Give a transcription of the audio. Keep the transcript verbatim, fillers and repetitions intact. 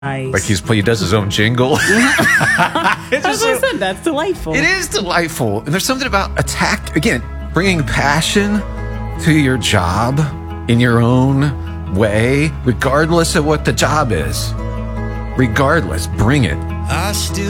Nice. Like he's he does his own jingle. It's As just I so- said, that's delightful. It is delightful. And there's something about attack, again, bringing passion to your job in your own way, regardless of what the job is. Regardless, bring it. I still